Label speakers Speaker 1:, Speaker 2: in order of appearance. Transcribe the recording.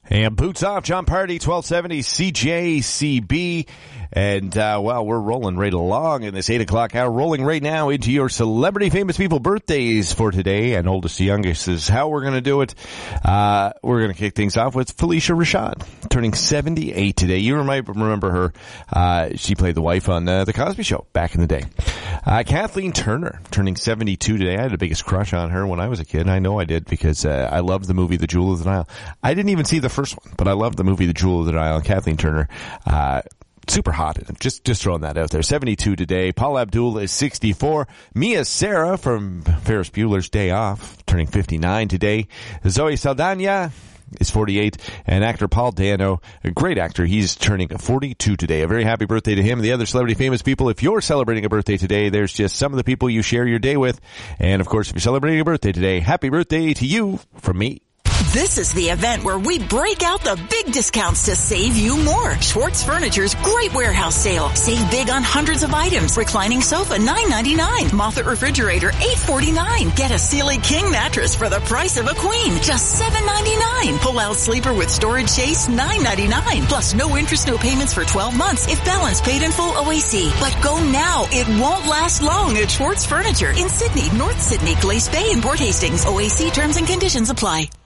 Speaker 1: And boots off, John Party, 1270 CJCB. And, we're rolling right along in this 8 o'clock hour, rolling right now into your celebrity famous people birthdays for today. And oldest to youngest is how we're going to do it. We're going to kick things off with Felicia Rashad, turning 78 today. You might remember her. She played the wife on The Cosby Show back in the day. Kathleen Turner, turning 72 today. I had the biggest crush on her when I was a kid. I know I did because I loved the movie The Jewel of the Nile. I didn't even see the first one, but I loved the movie The Jewel of the Nile. Kathleen Turner, super hot. Just throwing that out there. 72 today. Paula Abdul is 64. Mia Sara from Ferris Bueller's Day Off, turning 59 today. Zoe Saldana is 48. And actor Paul Dano, a great actor, he's turning 42 today. A very happy birthday to him. And the other celebrity famous people, if you're celebrating a birthday today, there's just some of the people you share your day with. And of course, if you're celebrating a birthday today, happy birthday to you from me.
Speaker 2: This is the event where we break out the big discounts to save you more. Schwartz Furniture's great warehouse sale. Save big on hundreds of items. Reclining sofa, $9.99. Moffett refrigerator, $8.49. Get a Sealy King mattress for the price of a queen, just $7.99. Pull-out sleeper with storage chase, $9.99. Plus no interest, no payments for 12 months if balance paid in full OAC. But go now. It won't last long at Schwartz Furniture in Sydney, North Sydney, Glace Bay, and Port Hastings. OAC terms and conditions apply.